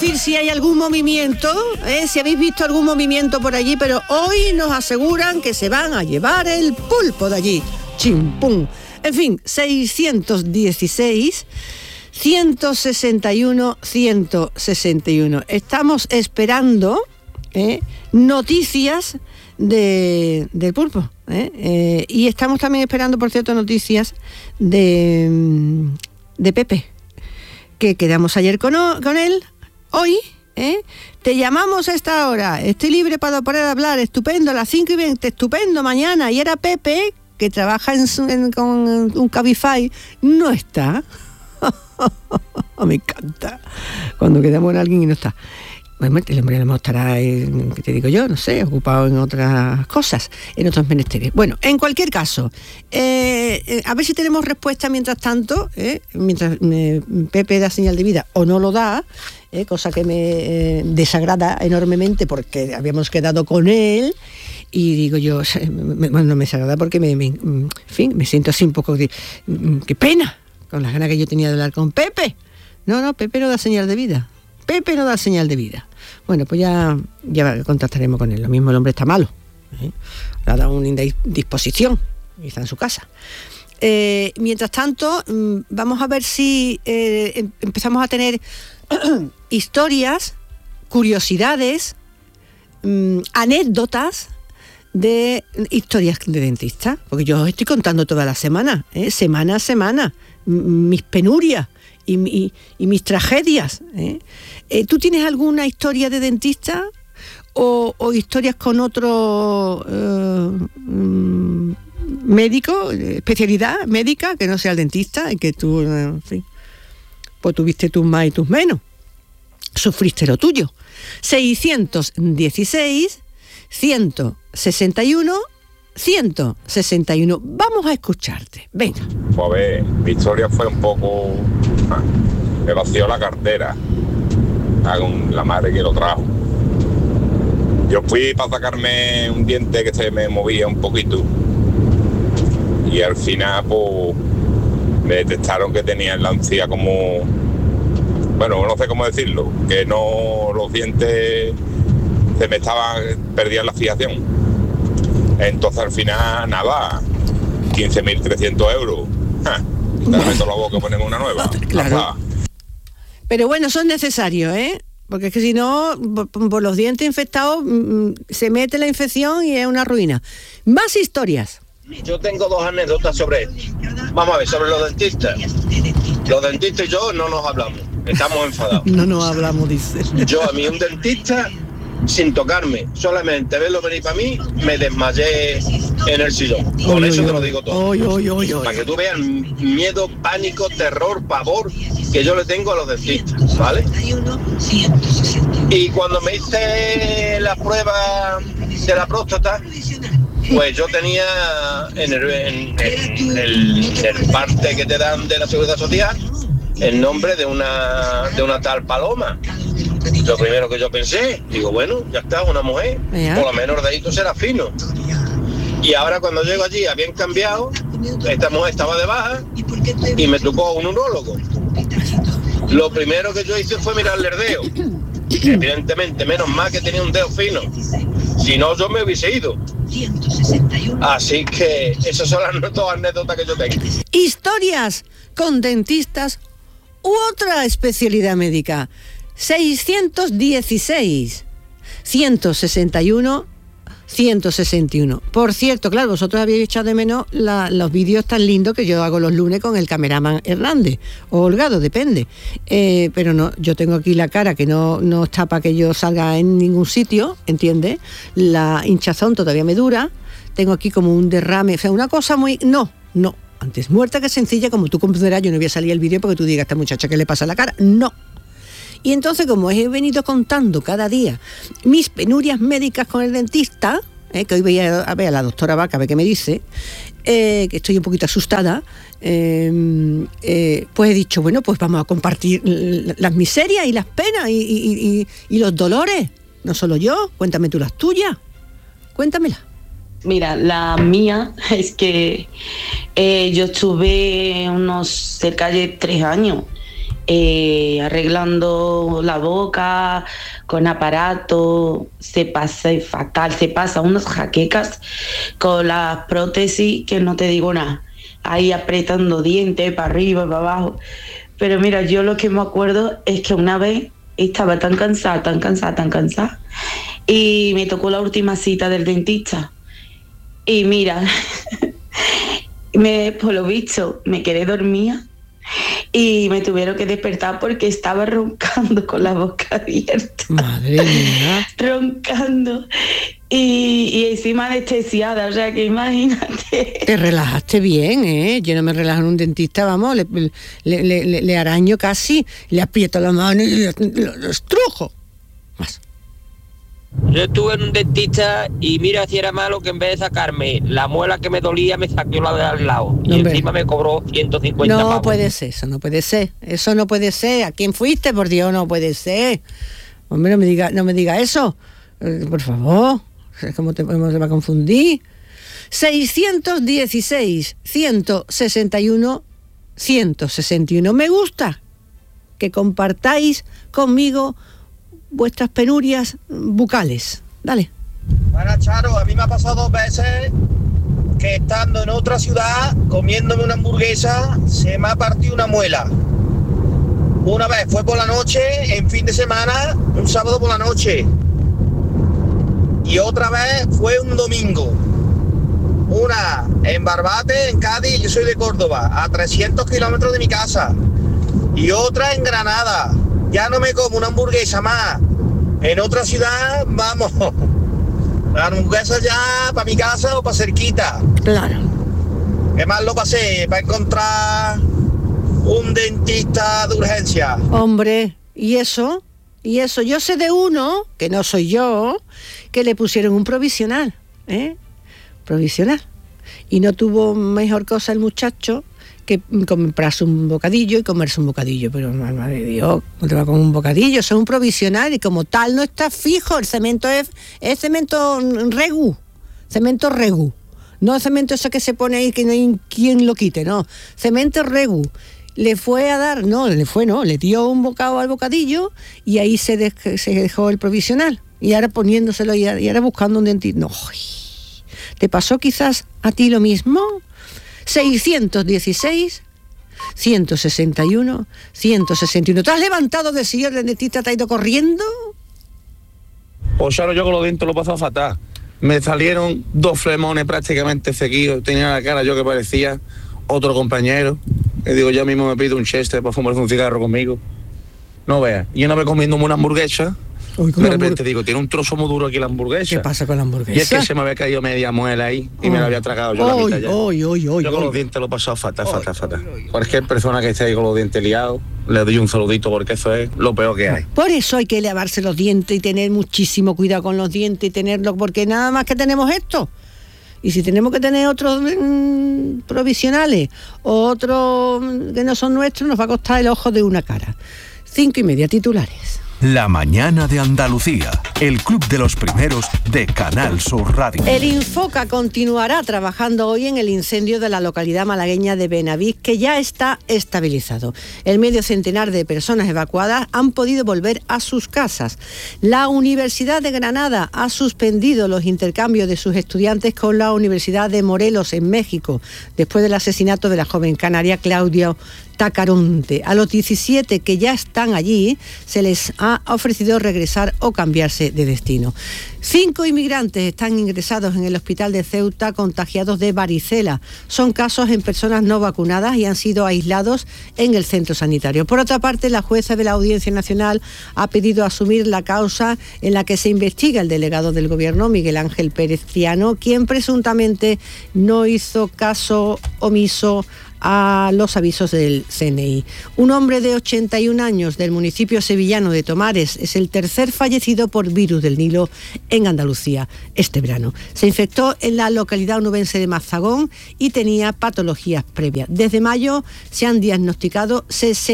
decir si hay algún movimiento, si habéis visto algún movimiento por allí, pero hoy nos aseguran que se van a llevar el pulpo de allí. Chimpum. En fin, 616 161 161. Estamos esperando noticias del pulpo. Y estamos también esperando, por cierto, noticias de Pepe, que quedamos ayer con él. Hoy te llamamos a esta hora, estoy libre para poder hablar, estupendo, a las 5:20, estupendo, mañana. Y era Pepe, que trabaja con un Cabify, no está. Me encanta cuando quedamos con alguien y no está. Bueno, el hombre a lo mejor estará, ¿qué te digo yo? No sé, ocupado en otras cosas, en otros menesteres. Bueno, en cualquier caso, a ver si tenemos respuesta mientras tanto, mientras Pepe da señal de vida o no lo da, cosa que me desagrada enormemente porque habíamos quedado con él. Y digo yo, no me desagrada porque en fin, me siento así un poco de qué pena, con las ganas que yo tenía de hablar con Pepe. No, Pepe no da señal de vida. Pepe no da señal de vida. Bueno, pues ya contactaremos con él. Lo mismo, el hombre está malo, le ha dado una indisposición y está en su casa. Mientras tanto, vamos a ver si empezamos a tener historias, curiosidades, anécdotas de historias de dentista, porque yo os estoy contando toda la semana, semana a semana, mis penurias y mis tragedias. ¿Tú tienes alguna historia de dentista o historias con otro médico, especialidad médica que no sea el dentista, y que tú, en fin, pues tuviste tus más y tus menos, sufriste lo tuyo? 616 161 161. Vamos a escucharte. Venga. Pues a ver, mi historia fue un poco... me vació la cartera con la madre que lo trajo. Yo fui para sacarme un diente que se me movía un poquito y al final pues me detectaron que tenía en la encía como... bueno, no sé cómo decirlo, que no, los dientes se me perdían la fijación. Entonces al final, nada, 15.300 euros. Te meto la boca y ponemos una nueva. Claro. Pero bueno, son necesarios, porque es que si no, por los dientes infectados, se mete la infección y es una ruina. Más historias. Yo tengo dos anécdotas sobre esto. Vamos a ver, sobre los dentistas. Los dentistas y yo no nos hablamos, estamos enfadados. No nos hablamos, dice. Yo a mí un dentista, sin tocarme, solamente verlo venir para mí, me desmayé en el sillón. Con eso te lo digo todo. Para que tú veas miedo, pánico, terror, pavor que yo le tengo a los dentistas, ¿vale? Y cuando me hice la prueba de la próstata, pues yo tenía en el parte que te dan de la Seguridad Social el nombre de una tal Paloma. Lo primero que yo pensé, digo, bueno, ya está, una mujer, por lo menos de ahí tú serás fino. Y ahora cuando llego allí habían cambiado, esta mujer estaba de baja y me tocó un urólogo. Lo primero que yo hice fue mirarle el dedo. Evidentemente, menos mal que tenía un dedo fino, si no yo me hubiese ido. Así que esas son las dos anécdotas que yo tengo. Historias con dentistas u otra especialidad médica. 616 161 161. Por cierto, claro, vosotros habéis echado de menos los vídeos tan lindos que yo hago los lunes con el cameraman Hernández o Holgado, depende. Pero no, yo tengo aquí la cara que no está para que yo salga en ningún sitio, ¿entiendes? La hinchazón todavía me dura. Tengo aquí como un derrame, o sea, una cosa muy... No. Antes muerta que sencilla, como tú comprenderás, yo no voy a salir el vídeo porque tú digas, a esta muchacha, ¿qué le pasa a la cara? No. Y entonces, como he venido contando cada día mis penurias médicas con el dentista, que hoy voy a ver a la doctora Vaca, a ver qué me dice, que estoy un poquito asustada, pues he dicho, bueno, pues vamos a compartir las miserias y las penas y los dolores. No solo yo, cuéntame tú las tuyas. Cuéntamelas. Mira, la mía es que yo estuve unos cerca de 3 años arreglando la boca con aparato, se pasa fatal, se pasa unas jaquecas con las prótesis que no te digo nada, ahí apretando dientes para arriba, para abajo. Pero mira, yo lo que me acuerdo es que una vez estaba tan cansada, y me tocó la última cita del dentista. Y mira, por lo visto, me quedé dormida y me tuvieron que despertar porque estaba roncando con la boca abierta. Madre mía. Roncando. Y encima anestesiada, o sea que imagínate. Te relajaste bien, ¿eh? Yo no me relajo en un dentista, vamos, le araño casi, le aprieto la mano y lo estrujo. Más. Yo estuve en un dentista y mira si era malo que en vez de sacarme la muela que me dolía, me sacó la de al lado. Y encima me cobró 150 pavos. No puede ser, eso no puede ser. ¿A quién fuiste? Por Dios, no puede ser. Hombre, no me diga eso. Por favor, ¿cómo te va a confundir? 616, 161, 161. Me gusta que compartáis conmigo vuestras penurias bucales. Dale. Bueno, Charo, a mí me ha pasado 2 veces que estando en otra ciudad, comiéndome una hamburguesa, se me ha partido una muela. Una vez fue por la noche, en fin de semana, un sábado por la noche. Y otra vez fue un domingo. Una en Barbate, en Cádiz, yo soy de Córdoba, a 300 kilómetros de mi casa. Y otra en Granada. Ya no me como una hamburguesa más. En otra ciudad, vamos. La hamburguesa ya para mi casa o para cerquita. Claro. ¿Qué más lo pasé? Para encontrar un dentista de urgencia. Hombre, ¿y eso? Yo sé de uno, que no soy yo, que le pusieron un provisional, provisional. Y no tuvo mejor cosa el muchacho que comprarse un bocadillo y comerse un bocadillo. Pero, madre de Dios, no te va con un bocadillo, eso es un provisional y como tal no está fijo. El cemento es cemento regu, no cemento eso que se pone ahí que no hay quien lo quite, no, cemento regu. Le dio un bocado al bocadillo y ahí se dejó el provisional. Y ahora poniéndoselo y ahora buscando un dentista. No, ¿te pasó quizás a ti lo mismo? 616, 161, 161. ¿Te has levantado del sillón del dentista, te has ido corriendo? Pues ahora yo con los dientes lo he pasado fatal. Me salieron 2 flemones prácticamente seguidos. Tenía la cara yo que parecía otro compañero. Y digo, yo mismo me pido un chester para fumarse un cigarro conmigo. No veas. Y una vez comiéndome una hamburguesa, de repente digo, tiene un trozo muy duro aquí la hamburguesa. ¿Qué pasa con la hamburguesa? Y es que se me había caído media muela ahí y me la había tragado yo la mitad ya. Yo con los dientes lo he pasado fatal. Cualquier persona que esté ahí con los dientes liados, le doy un saludito porque eso es lo peor que hay. Por eso hay que lavarse los dientes y tener muchísimo cuidado con los dientes y tenerlo, porque nada más que tenemos esto. Y si tenemos que tener otros provisionales o otros que no son nuestros, nos va a costar el ojo de una cara. 5:30, titulares. La mañana de Andalucía, el club de los primeros de Canal Sur Radio. El Infoca continuará trabajando hoy en el incendio de la localidad malagueña de Benavís, que ya está estabilizado. El medio centenar de personas evacuadas han podido volver a sus casas. La Universidad de Granada ha suspendido los intercambios de sus estudiantes con la Universidad de Morelos en México, después del asesinato de la joven canaria Claudia Tacaronte. A los 17 que ya están allí se les ha ofrecido regresar o cambiarse de destino. 5 inmigrantes están ingresados en el hospital de Ceuta contagiados de varicela. Son casos en personas no vacunadas y han sido aislados en el centro sanitario. Por otra parte, la jueza de la Audiencia Nacional ha pedido asumir la causa en la que se investiga el delegado del Gobierno, Miguel Ángel Pérez Ciano, quien presuntamente no hizo caso omiso a los avisos del CNI. Un hombre de 81 años del municipio sevillano de Tomares es el tercer fallecido por virus del Nilo en Andalucía este verano. Se infectó en la localidad onubense de Mazagón y tenía patologías previas. Desde mayo se han diagnosticado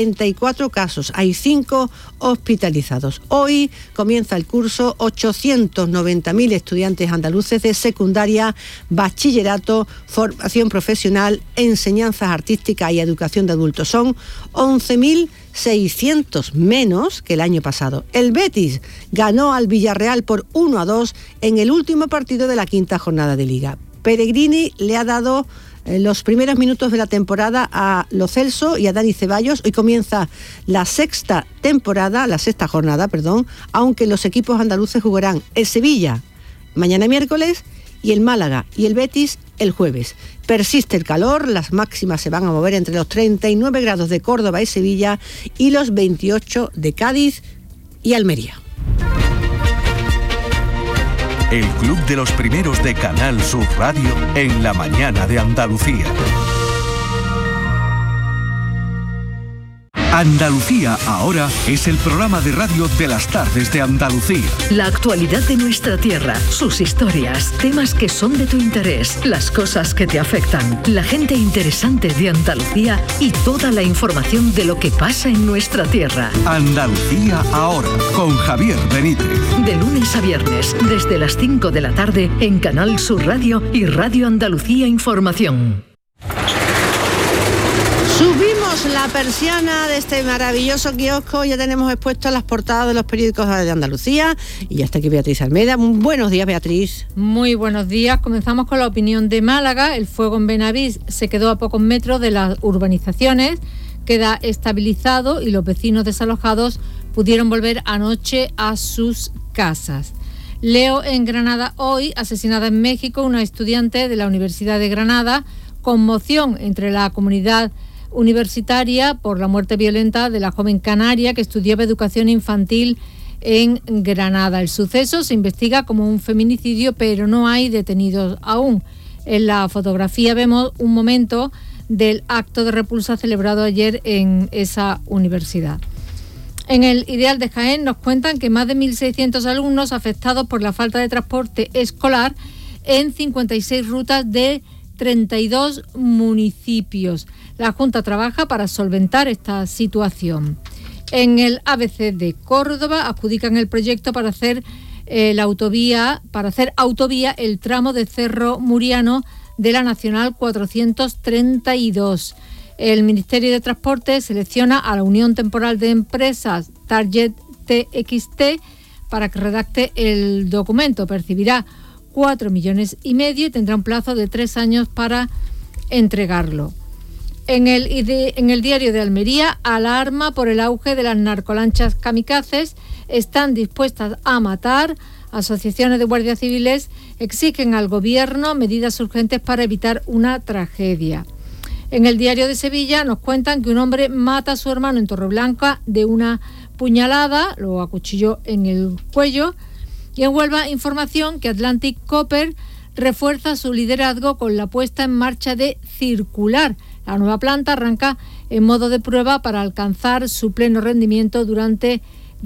64 casos, hay 5 hospitalizados. Hoy comienza el curso 890.000 estudiantes andaluces de secundaria, bachillerato, formación profesional, enseñanzas artística y educación de adultos. Son 11.000 600 menos que el año pasado. El Betis ganó al Villarreal por 1-2 en el último partido de la quinta jornada de Liga. Pellegrini le ha dado los primeros minutos de la temporada a Lo Celso y a Dani Ceballos. Hoy comienza la sexta jornada, aunque los equipos andaluces jugarán el Sevilla mañana miércoles y el Málaga y el Betis el jueves. Persiste el calor, las máximas se van a mover entre los 39 grados de Córdoba y Sevilla y los 28 de Cádiz y Almería. El Club de los Primeros de Canal Sur Radio en la mañana de Andalucía. Andalucía ahora es el programa de radio de las tardes de Andalucía. La actualidad de nuestra tierra, sus historias, temas que son de tu interés, las cosas que te afectan, la gente interesante de Andalucía y toda la información de lo que pasa en nuestra tierra. Andalucía ahora, con Javier Benítez. De lunes a viernes, desde las 5 de la tarde, en Canal Sur Radio y Radio Andalucía Información. Subimos la persiana de este maravilloso kiosco, ya tenemos expuestas las portadas de los periódicos de Andalucía y ya está aquí Beatriz Almeida. Buenos días, Beatriz. Muy buenos días. Comenzamos con la opinión de Málaga. El fuego en Benavís se quedó a pocos metros de las urbanizaciones, queda estabilizado y los vecinos desalojados pudieron volver anoche a sus casas. Leo en Granada hoy, asesinada en México una estudiante de la Universidad de Granada, conmoción entre la comunidad universitaria por la muerte violenta de la joven canaria que estudiaba educación infantil en Granada. El suceso se investiga como un feminicidio, pero no hay detenidos aún. En la fotografía vemos un momento del acto de repulsa celebrado ayer en esa universidad. En el Ideal de Jaén nos cuentan que más de 1.600 alumnos afectados por la falta de transporte escolar en 56 rutas de 32 municipios. La Junta trabaja para solventar esta situación. En el ABC de Córdoba adjudican el proyecto para hacer autovía el tramo de Cerro Muriano de la Nacional 432. El Ministerio de Transporte selecciona a la Unión Temporal de Empresas Target TXT para que redacte el documento. Percibirá 4,5 millones y tendrá un plazo de 3 años para entregarlo. En el diario de Almería, alarma por el auge de las narcolanchas kamikazes, están dispuestas a matar. Asociaciones de guardias civiles exigen al gobierno medidas urgentes para evitar una tragedia. En el diario de Sevilla nos cuentan que un hombre mata a su hermano en Torreblanca de una puñalada, lo acuchilló en el cuello. Y en Huelva, información que Atlantic Copper refuerza su liderazgo con la puesta en marcha de Circular. La nueva planta arranca en modo de prueba para alcanzar su pleno rendimiento durante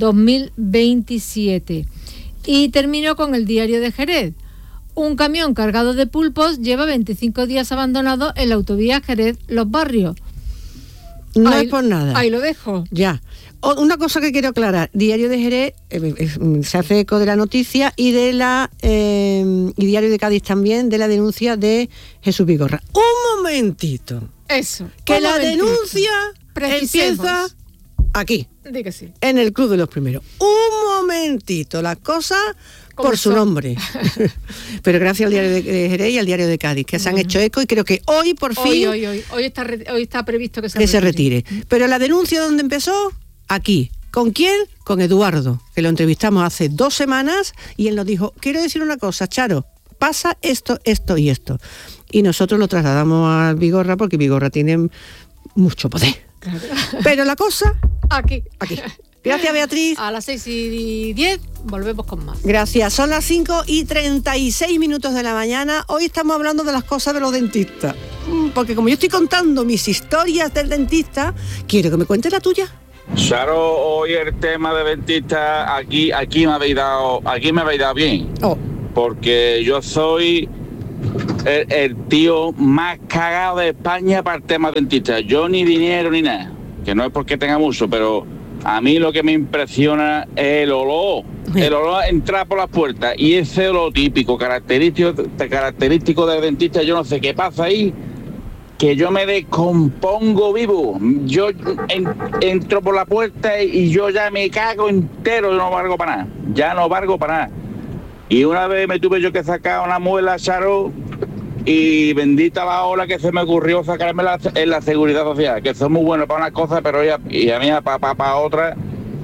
2027. Y termino con el diario de Jerez. Un camión cargado de pulpos lleva 25 días abandonado en la autovía Jerez-Los Barrios. No es por nada. Ahí lo dejo. Ya. Una cosa que quiero aclarar, Diario de Jerez se hace eco de la noticia y de y Diario de Cádiz también, de la denuncia de Jesús Vigorra. Un momentito. Eso. Que la denuncia empieza aquí. Di que sí. En el Club de los Primeros. Un momentito, las cosas por su nombre. Pero gracias al Diario de Jerez y al Diario de Cádiz, que se han hecho eco y creo que hoy por fin... Hoy está previsto que se retire. Pero la denuncia, ¿dónde empezó? Aquí. ¿Con quién? Con Eduardo, que lo entrevistamos hace 2 semanas y él nos dijo, quiero decir una cosa, Charo, pasa esto, esto y esto. Y nosotros lo trasladamos a Vigorra porque Vigorra tiene mucho poder. Claro. Pero la cosa... Aquí. Gracias, Beatriz. A las 6:10 volvemos con más. Gracias. Son las 5:36 de la mañana. Hoy estamos hablando de las cosas de los dentistas. Porque como yo estoy contando mis historias del dentista, quiero que me cuentes la tuya. Charo, hoy el tema de dentista aquí me habéis dado bien. Porque yo soy el tío más cagado de España para el tema de dentista. Yo ni dinero ni nada, que no es porque tenga mucho, pero a mí lo que me impresiona es el olor a entrar por las puertas y ese olor típico, característico del dentista. Yo no sé qué pasa ahí, que yo me descompongo vivo. Yo entro por la puerta y yo ya me cago entero, yo no valgo para nada. Ya no valgo para nada. Y una vez me tuve yo que sacar una muela, Charo, y bendita la hora que se me ocurrió sacármela en la Seguridad Social, que son muy buenos para una cosa, pero a mí para otra.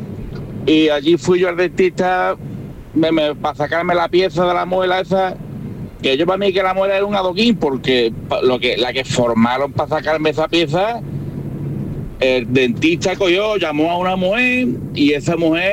Y allí fui yo al dentista para sacarme la pieza de la muela esa, que yo para mí que la muela era un adoquín, porque la que formaron para sacarme esa pieza, el dentista llamó a una mujer, y esa mujer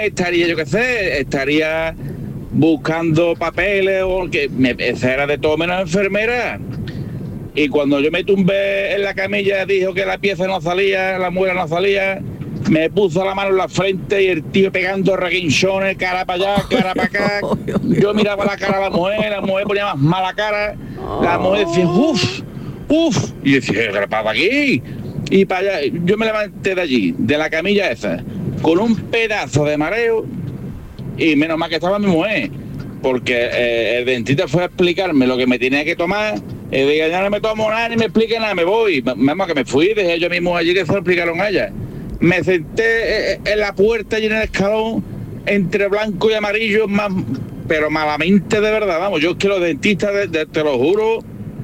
estaría buscando papeles, porque esa era de todo menos enfermera. Y cuando yo me tumbé en la camilla, dijo que la pieza no salía, la muela no salía, me puso la mano en la frente y el tío pegando reguinchones, cara para allá, cara para acá. Yo miraba la cara de la mujer ponía más mala cara, la mujer decía, uff, y decía, ¿qué le pasa aquí? Y para allá, yo me levanté de allí, de la camilla esa, con un pedazo de mareo, y menos mal que estaba mi mujer, porque el dentista fue a explicarme lo que me tenía que tomar, y dije, ya no me tomo nada, ni me explique nada, me voy. Menos que me fui, dejé yo mismo allí que se lo explicaron a ella. Me senté en la puerta y en el escalón, entre blanco y amarillo, pero malamente de verdad, vamos. Yo es que los dentistas, te lo juro,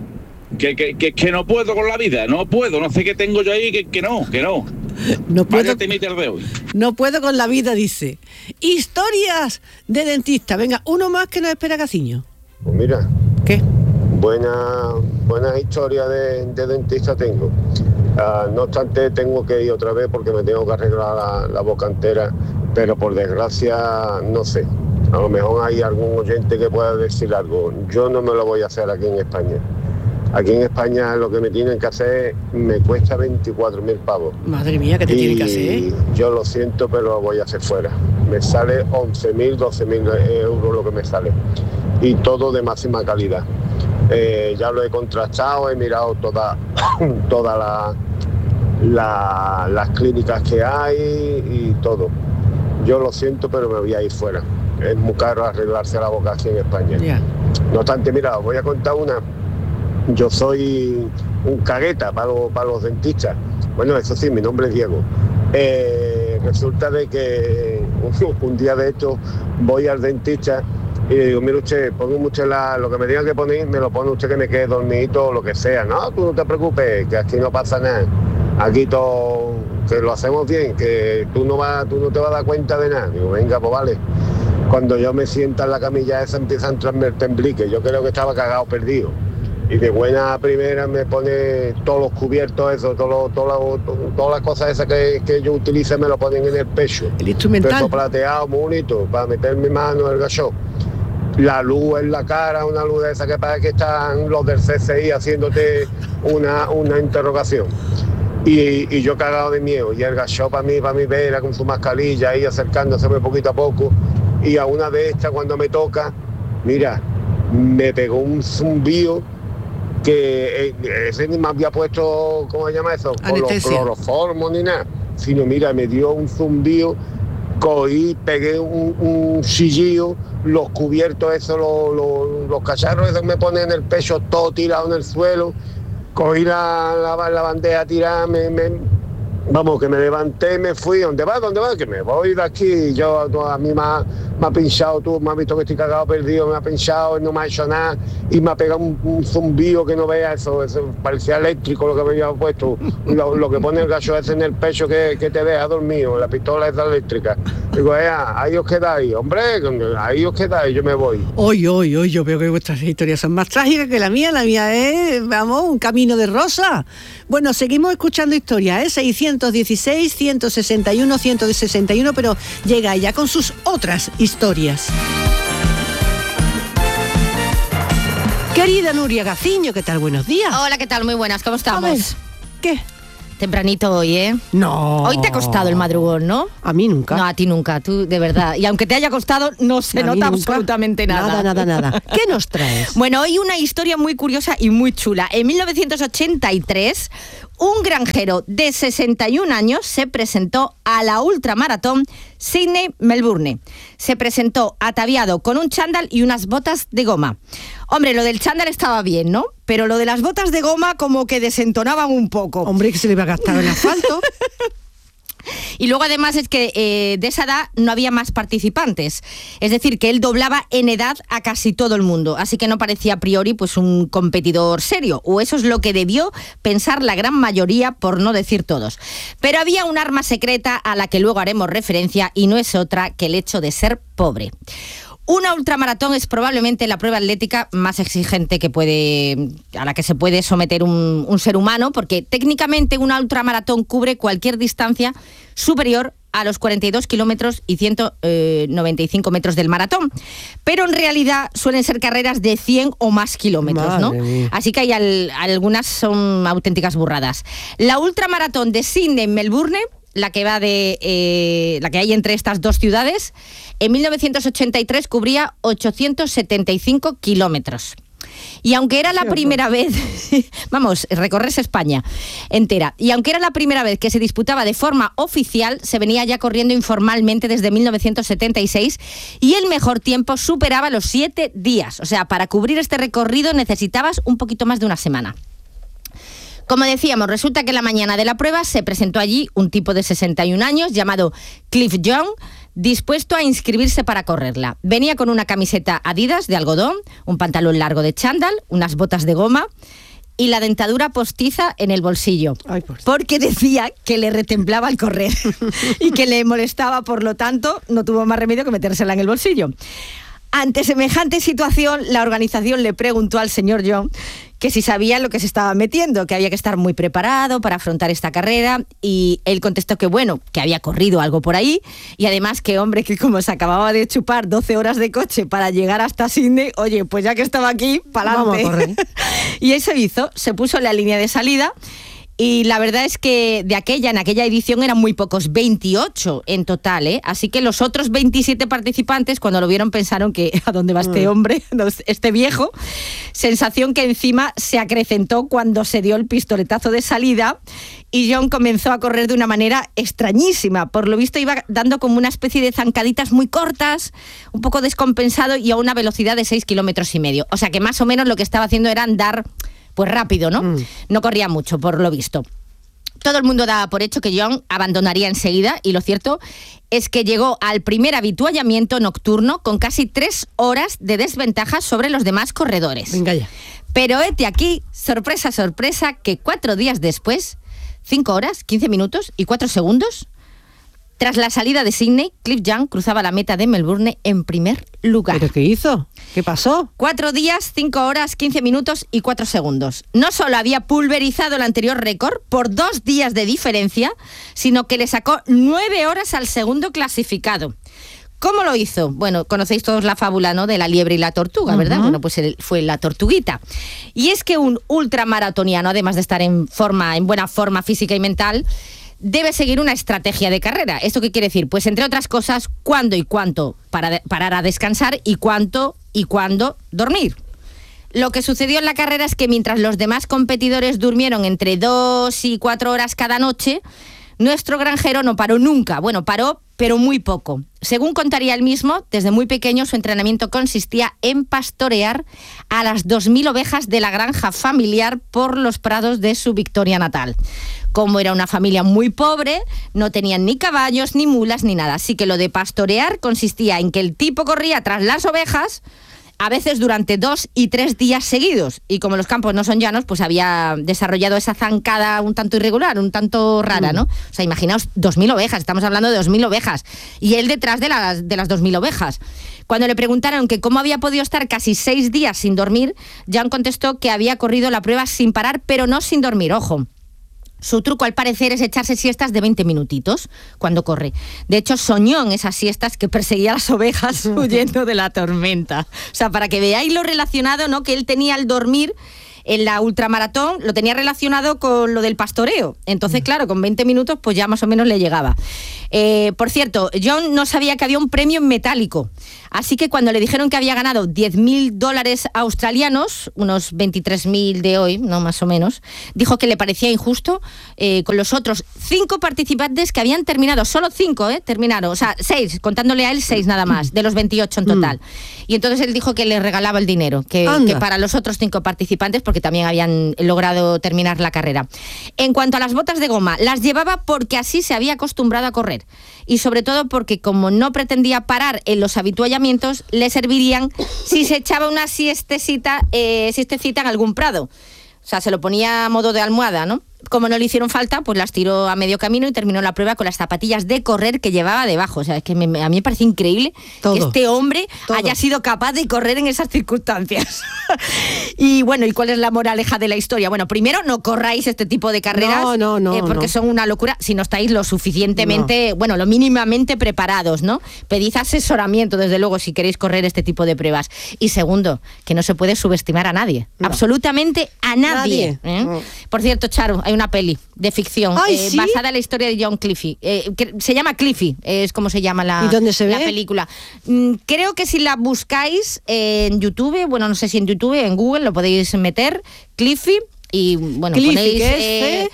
que no puedo con la vida, no puedo, no sé qué tengo yo ahí, que no. No puedo, de hoy. No puedo con la vida, dice. Historias de dentista. Venga, uno más que nos espera Caciño. Pues mira. ¿Qué? Buenas historias de dentista tengo. No obstante, tengo que ir otra vez porque me tengo que arreglar la boca entera, pero por desgracia, no sé. A lo mejor hay algún oyente que pueda decir algo. Yo no me lo voy a hacer aquí en España. Aquí en España lo que me tienen que hacer me cuesta 24.000 pavos. Madre mía, ¿qué te tienen que hacer? Yo lo siento, pero lo voy a hacer fuera. Me sale 11.000, 12.000 euros lo que me sale. Y todo de máxima calidad. Ya lo he contrastado, he mirado todas las clínicas que hay y todo. Yo lo siento, pero me voy a ir fuera. Es muy caro arreglarse la boca aquí en España. Yeah. No obstante, mira, os voy a contar una. Yo soy un cagueta para los dentistas. Bueno, eso sí, mi nombre es Diego. Resulta de que un día de esto voy al dentista y le digo, mire usted, ponga usted lo que me diga que poner, me lo pone usted que me quede dormidito o lo que sea. No, tú no te preocupes, que aquí no pasa nada. Aquí todo, que lo hacemos bien, que tú no te vas a dar cuenta de nada. Digo, venga, pues vale. Cuando yo me sienta en la camilla esa empieza a entrarme el temblique. Yo creo que estaba cagado, perdido. Y de buena primera me pone todos los cubiertos, eso, todas las cosas esas que yo utilice me lo ponen en el pecho. El instrumental. Peso plateado, muy bonito, para meter mi mano en el gacho. La luz en la cara, una luz de esa que parece que están los del CSI haciéndote una interrogación. Y yo cagado de miedo. Y el gacho para mí vera con su mascarilla ahí acercándoseme poquito a poco. Y a una de estas cuando me toca, mira, me pegó un zumbido que ese ni me había puesto, ¿cómo se llama eso? Con los cloroformos ni nada, sino mira, me dio un zumbido, cogí, pegué un chillido, los cubiertos esos, los cacharros esos me ponen en el pecho todo tirado en el suelo, cogí la bandeja tirada, vamos, que me levanté, me fui, ¿dónde va? Que me voy de aquí. Yo a mí me ha pinchado, tú me has visto que estoy cagado, perdido, me ha pinchado, no me ha hecho nada y me ha pegado un zumbido que no vea eso parecía eléctrico lo que me había puesto, lo que pone el gacho ese en el pecho que te deja dormido, la pistola esa eléctrica. Digo, ahí os quedáis, hombre, ahí os quedáis, yo me voy. Hoy, yo veo que vuestras historias son más trágicas que la mía es, vamos, un camino de rosa. Bueno, seguimos escuchando historias, 616, 161, 161, pero llega ya con sus otras historias. Querida Nuria Gaciño, ¿qué tal? Buenos días. Hola, ¿qué tal? Muy buenas, ¿cómo estamos? A ver, ¿qué? Tempranito hoy, ¿eh? No. Hoy te ha costado el madrugón, ¿no? A mí nunca. No, a ti nunca, tú de verdad. Y aunque te haya costado, no se nota absolutamente nada. Nada. ¿Qué nos traes? Bueno, hoy una historia muy curiosa y muy chula. En 1983, un granjero de 61 años se presentó a la ultramaratón Sydney-Melbourne. se presentó ataviado con un chándal y unas botas de goma. Hombre, lo del chándal estaba bien, ¿no? Pero lo de las botas de goma como que desentonaban un poco. Hombre, que se le iba a gastar el asfalto. Y luego además es que de esa edad no había más participantes. Es decir, que él doblaba en edad a casi todo el mundo. Así que no parecía a priori pues un competidor serio. O eso es lo que debió pensar la gran mayoría, por no decir todos. Pero había un arma secreta a la que luego haremos referencia y no es otra que el hecho de ser pobre. Una ultramaratón es probablemente la prueba atlética más exigente a la que se puede someter un ser humano, porque técnicamente una ultramaratón cubre cualquier distancia superior a los 42 kilómetros y 195 metros del maratón. Pero en realidad suelen ser carreras de 100 o más kilómetros, ¿no? Así que hay algunas son auténticas burradas. La ultramaratón de Sydney-Melbourne, la que hay entre estas dos ciudades, en 1983 cubría 875 kilómetros. Y aunque era la primera vez, recorres España entera, y aunque era la primera vez que se disputaba de forma oficial, se venía ya corriendo informalmente desde 1976 y el mejor tiempo superaba los 7 días. O sea, para cubrir este recorrido necesitabas un poquito más de una semana. Como decíamos, resulta que en la mañana de la prueba se presentó allí un tipo de 61 años llamado Cliff Young, dispuesto a inscribirse para correrla. Venía con una camiseta Adidas de algodón, un pantalón largo de chándal, unas botas de goma y la dentadura postiza en el bolsillo. Porque decía que le retemblaba al correr y que le molestaba, por lo tanto, no tuvo más remedio que metérsela en el bolsillo. Ante semejante situación, la organización le preguntó al señor Young que si sabía lo que se estaba metiendo, que había que estar muy preparado para afrontar esta carrera, y él contestó que bueno, que había corrido algo por ahí, y además que hombre, que como se acababa de chupar 12 horas de coche para llegar hasta Sydney, oye, pues ya que estaba aquí, pa'lante. Vamos a correr. Y eso hizo, se puso en la línea de salida. Y la verdad es que en aquella edición eran muy pocos, 28 en total, ¿eh? Así que los otros 27 participantes, cuando lo vieron, pensaron que ¿a dónde va este hombre, este viejo? Sensación que encima se acrecentó cuando se dio el pistoletazo de salida y John comenzó a correr de una manera extrañísima. Por lo visto iba dando como una especie de zancaditas muy cortas, un poco descompensado y a una velocidad de 6,5 kilómetros. O sea que más o menos lo que estaba haciendo era andar pues rápido, ¿no? No corría mucho, por lo visto. Todo el mundo daba por hecho que John abandonaría enseguida, y lo cierto es que llegó al primer avituallamiento nocturno con casi 3 horas de desventaja sobre los demás corredores. Venga ya. Pero hete aquí, sorpresa, sorpresa, que 4 días después, 5 horas, 15 minutos y 4 segundos, tras la salida de Sydney, Cliff Young cruzaba la meta de Melbourne en primer lugar. ¿Pero qué hizo? ¿Qué pasó? 4 días, 5 horas, 15 minutos y 4 segundos. No solo había pulverizado el anterior récord por 2 días de diferencia, sino que le sacó 9 horas al segundo clasificado. ¿Cómo lo hizo? Bueno, conocéis todos la fábula, ¿no?, de la liebre y la tortuga, ¿verdad? Bueno, pues él fue la tortuguita. Y es que un ultramaratoniano, además de estar en buena forma física y mental, debe seguir una estrategia de carrera. ¿Esto qué quiere decir? Pues entre otras cosas, cuándo y cuánto parar a descansar y cuánto y cuándo dormir. Lo que sucedió en la carrera es que mientras los demás competidores durmieron entre 2 y 4 horas cada noche, nuestro granjero no paró nunca. Bueno, paró, pero muy poco. Según contaría él mismo, desde muy pequeño su entrenamiento consistía en pastorear a las 2.000 ovejas de la granja familiar por los prados de su Victoria natal. Como era una familia muy pobre, no tenían ni caballos, ni mulas, ni nada. Así que lo de pastorear consistía en que el tipo corría tras las ovejas, a veces durante 2 y 3 días seguidos. Y como los campos no son llanos, pues había desarrollado esa zancada un tanto irregular, un tanto rara, ¿no? O sea, imaginaos 2.000 ovejas, estamos hablando de 2.000 ovejas. Y él detrás de las 2.000 ovejas. Cuando le preguntaron que cómo había podido estar casi 6 días sin dormir, Jan contestó que había corrido la prueba sin parar, pero no sin dormir, ojo. Su truco, al parecer, es echarse siestas de 20 minutitos cuando corre. De hecho, soñó en esas siestas que perseguía a las ovejas huyendo de la tormenta. O sea, para que veáis lo relacionado, ¿no?, que él tenía al dormir en la ultramaratón lo tenía relacionado con lo del pastoreo. Entonces, claro, con 20 minutos pues ya más o menos le llegaba. Por cierto, John no sabía que había un premio en metálico. Así que cuando le dijeron que había ganado $10.000 australianos, unos 23.000 de hoy, no más o menos, dijo que le parecía injusto con los otros 5 participantes que habían terminado, solo 5 terminaron, o sea, 6, contándole a él 6 nada más, de los 28 en total. Y entonces él dijo que le regalaba el dinero, que para los otros 5 participantes, porque también habían logrado terminar la carrera. En cuanto a las botas de goma, las llevaba porque así se había acostumbrado a correr. Y sobre todo porque como no pretendía parar en los habituallamientos, le servirían si se echaba una siestecita en algún prado. O sea, se lo ponía a modo de almohada, ¿no? Como no le hicieron falta, pues las tiró a medio camino y terminó la prueba con las zapatillas de correr que llevaba debajo. O sea, es que a mí me parece increíble que este hombre haya sido capaz de correr en esas circunstancias. Y bueno, ¿y cuál es la moraleja de la historia? Bueno, primero, no corráis este tipo de carreras porque son una locura si no estáis lo suficientemente, lo mínimamente preparados, ¿no? Pedid asesoramiento, desde luego, si queréis correr este tipo de pruebas. Y segundo, que no se puede subestimar a nadie. Absolutamente a nadie. Por cierto, Charo, hay una peli de ficción basada en la historia de John Cliffy. Se llama Cliffy, es como se llama la, ¿y dónde se ve? La película. Creo que si la buscáis en YouTube, no sé si en YouTube, en Google, lo podéis meter, Cliffy, y Cliffy, ponéis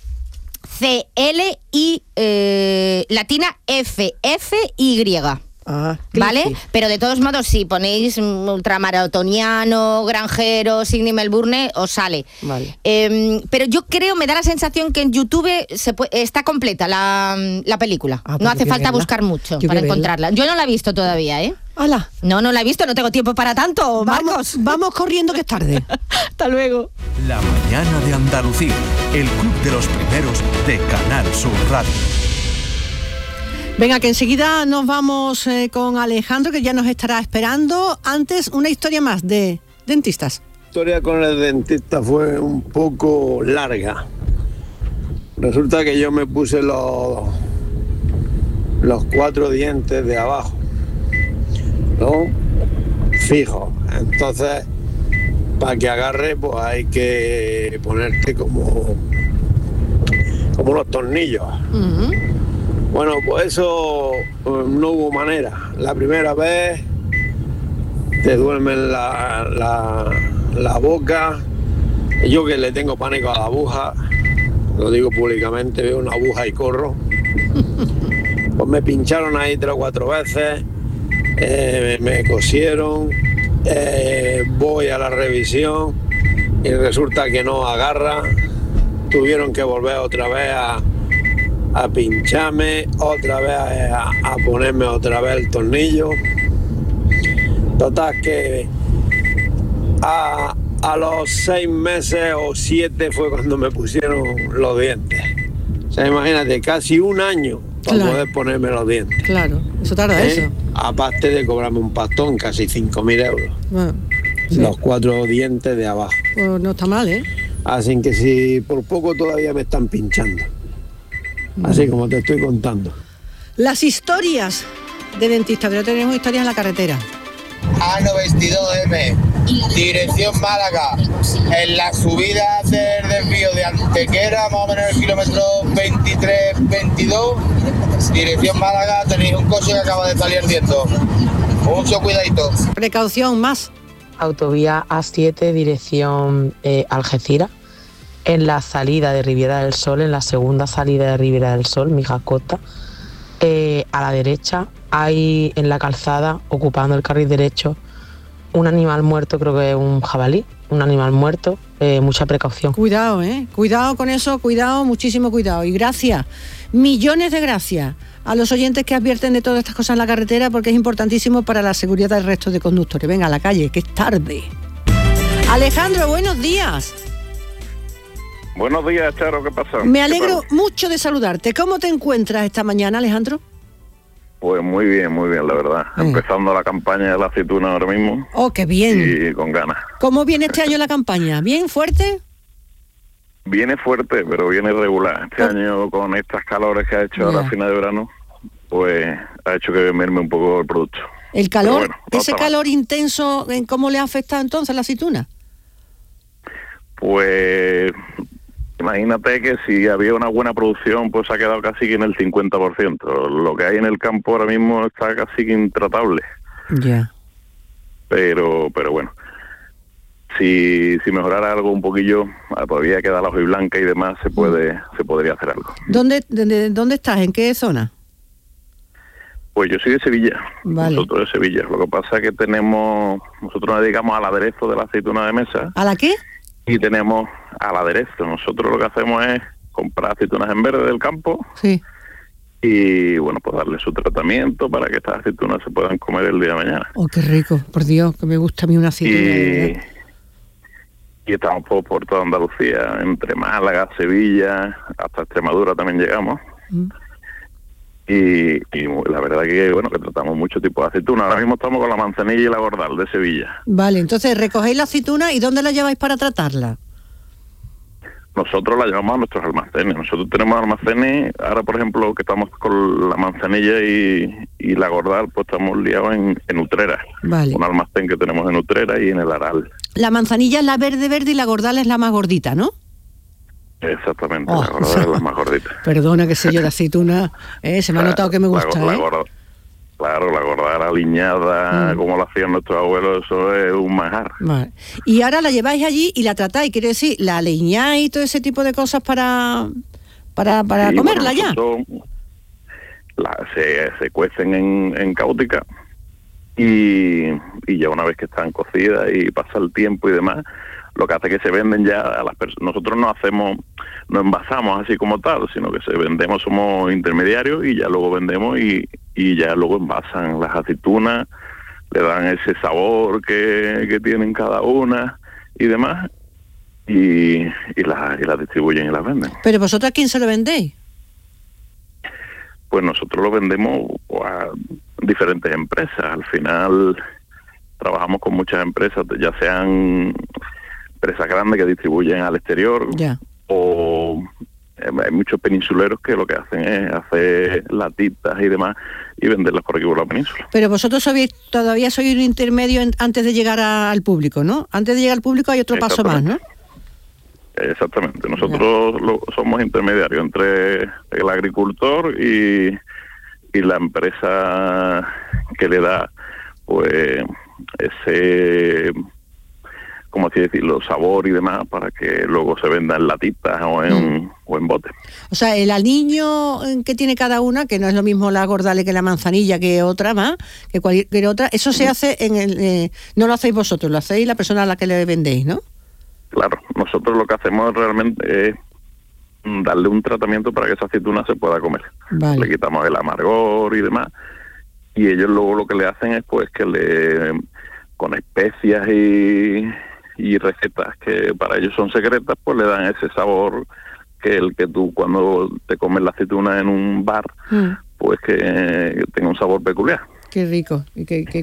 C-L-I latina F-F-Y. ¿Vale? Pero de todos modos, si ponéis ultramaratoniano, granjero, Sydney, Melbourne, os sale. Vale. Pero yo creo, me da la sensación que en YouTube está completa la película. No hace falta buscar mucho para encontrarla. Yo no la he visto todavía, ¿eh? ¡Hala! No la he visto, no tengo tiempo para tanto, Marcos. Vamos corriendo que es tarde. Hasta luego. La mañana de Andalucía, el club de los primeros de Canal Sur Radio. Venga, que enseguida nos vamos con Alejandro, que ya nos estará esperando. Antes, una historia más de dentistas. La historia con el dentista fue un poco larga. Resulta que yo me puse los 4 dientes de abajo, ¿no? Fijo. Entonces, para que agarre, pues hay que ponerte como los tornillos. Bueno, pues eso no hubo manera. La primera vez te duermen la boca. Yo que le tengo pánico a la aguja, lo digo públicamente, veo una aguja y corro. Pues me pincharon ahí 3 o 4 veces, me cosieron, voy a la revisión y resulta que no agarra. Tuvieron que volver otra vez a pincharme, otra vez a ponerme otra vez el tornillo. Total que a los 6 meses o 7 fue cuando me pusieron los dientes. O sea, imagínate, casi un año para poder ponerme los dientes. Claro, eso tarda eso. Aparte de cobrarme un pastón, casi 5.000 euros. Bueno, sí. Los 4 dientes de abajo. Pues no está mal, ¿eh? Así que si por poco todavía me están pinchando. Así como te estoy contando. Las historias de dentistas, pero tenemos historias en la carretera. A92M, dirección Málaga, en la subida del desvío de Antequera, más o menos el kilómetro 23-22, dirección Málaga, tenéis un coche que acaba de salir ardiendo. Mucho cuidadito. Precaución más. Autovía A7, dirección Algeciras. En la salida de Riviera del Sol, en la segunda salida de Riviera del Sol, Mijas Costa, a la derecha hay en la calzada, ocupando el carril derecho, un animal muerto, creo que es un jabalí, un animal muerto, mucha precaución. Cuidado, cuidado con eso, cuidado, muchísimo cuidado. Y gracias, millones de gracias a los oyentes que advierten de todas estas cosas en la carretera, porque es importantísimo para la seguridad del resto de conductores. Venga, a la calle, que es tarde. Alejandro, buenos días. Buenos días, Charo, ¿qué pasa? Me alegro mucho de saludarte. ¿Cómo te encuentras esta mañana, Alejandro? Pues muy bien, la verdad. Empezando la campaña de la aceituna ahora mismo. ¡Oh, qué bien! Y con ganas. ¿Cómo viene este año la campaña? ¿Bien, fuerte? Viene fuerte, pero viene regular. Este año, con estas calores que ha hecho ahora a final de verano, pues ha hecho que merme un poco el producto. ¿El calor? Ese calor intenso, ¿cómo le ha afectado entonces la aceituna? Pues imagínate que si había una buena producción, pues ha quedado casi que en el 50%. Lo que hay en el campo ahora mismo está casi que intratable. Ya. Pero bueno, si mejorara algo un poquillo, todavía queda la hojiblanca y demás, se podría hacer algo. ¿Dónde estás? ¿En qué zona? Pues yo soy de Sevilla, vale. Nosotros de Sevilla. Lo que pasa es que nosotros nos dedicamos al aderezo de la aceituna de mesa. ¿A la qué? Y tenemos al aderezo. Nosotros lo que hacemos es comprar aceitunas en verde del campo. Sí. Y bueno, pues darle su tratamiento para que estas aceitunas se puedan comer el día de mañana. Oh, qué rico, por Dios, que me gusta a mí una aceituna. Y estamos por toda Andalucía, entre Málaga, Sevilla, hasta Extremadura también llegamos. Y la verdad que tratamos muchos tipos de aceituna. Ahora mismo estamos con la manzanilla y la gordal de Sevilla. Vale, entonces recogéis la aceituna y ¿dónde la lleváis para tratarla? Nosotros la llevamos a nuestros almacenes. Nosotros tenemos almacenes, ahora por ejemplo que estamos con la manzanilla y la gordal, pues estamos liados en Utrera. Vale. Un almacén que tenemos en Utrera y en el Aral. La manzanilla es la verde y la gordal es la más gordita, ¿no? Exactamente, la gordal es la más gordita. Perdona que sé yo de aceituna, se me ha notado que me gusta. Claro, la gordal aliñada, como lo hacían nuestros abuelos, eso es un manjar. Vale. Y ahora la lleváis allí y la tratáis, quiere decir, la aliñáis y todo ese tipo de cosas para comerla ya. Se cuecen en cáutica y ya una vez que están cocidas y pasa el tiempo y demás, lo que hace que se venden ya a las personas. Nosotros no envasamos así como tal, sino que vendemos, somos intermediarios y ya luego vendemos y ya luego envasan las aceitunas, le dan ese sabor que tienen cada una y demás y las distribuyen y las venden. ¿Pero vosotros a quién se lo vendéis? Pues nosotros lo vendemos a diferentes empresas. Al final trabajamos con muchas empresas, ya sean empresas grandes que distribuyen al exterior, o hay muchos peninsuleros que lo que hacen es hacer latitas y demás y venderlas por aquí por la península. Pero vosotros todavía sois un intermedio antes de llegar al público, ¿no? Antes de llegar al público hay otro paso más, ¿no? Exactamente, nosotros somos intermediarios entre el agricultor y la empresa que le da pues ese, como así decirlo, sabor y demás para que luego se venda en latitas o en botes. O sea, el aliño que tiene cada una, que no es lo mismo la gordale que la manzanilla, que otra más, que cualquier otra, eso se hace no lo hacéis vosotros, lo hacéis la persona a la que le vendéis, ¿no? Claro, nosotros lo que hacemos realmente es darle un tratamiento para que esa aceituna se pueda comer. Vale. Le quitamos el amargor y demás, y ellos luego lo que le hacen es pues que con especias y recetas que para ellos son secretas, pues le dan ese sabor que el que tú cuando te comes la aceituna en un bar, pues que tenga un sabor peculiar. Qué rico, y